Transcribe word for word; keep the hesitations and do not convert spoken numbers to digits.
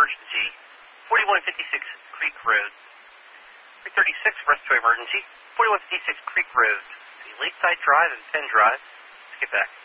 emergency, forty-one fifty-six Creek Road. three thirty-six, respiratory emergency, forty-one fifty-six Creek Road. Lakeside Drive and Penn Drive. Let's get back.